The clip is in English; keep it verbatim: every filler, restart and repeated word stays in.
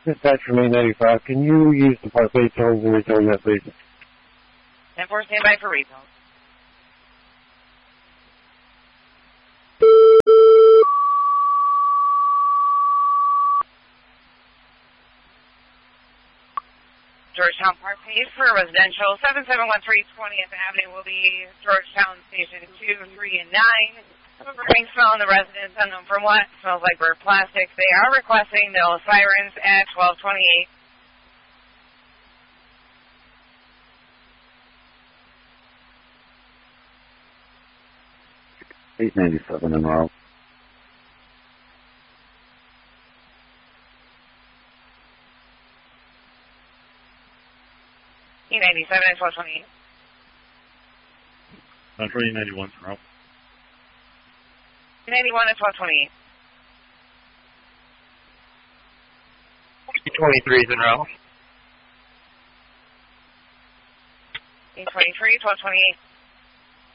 Dispatch from eight ninety-five. Can you use the Park eight tolls and return that, please? ten four, stand by for refill. Georgetown Park Pace for residential seven seven one three twentieth Avenue will be Georgetown Station two, three, and nine. Burning smell in the residence, unknown from what, smells like burnt plastics. They are requesting no sirens at twelve twenty-eight. eight ninety-seven en route. eight ninety-seven at twelve twenty-eight. Metro eight ninety-one en route. eight ninety-one at twelve twenty-eight. eight twenty-three is en route. eight twenty-three, twelve twenty-eight.